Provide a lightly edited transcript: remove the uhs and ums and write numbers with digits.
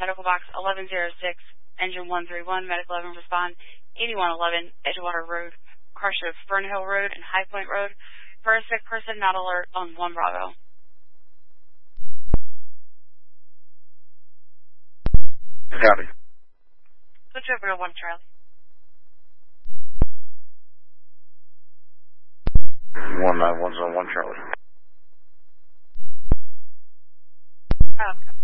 Medical box 1106, engine 131, medical 11 respond 8111, Edgewater Road, car shows Fernhill Road and High Point Road. For a sick person, not alert on 1 Bravo. Copy. Switch over to 1 Charlie. 191 on 1 Charlie. Copy.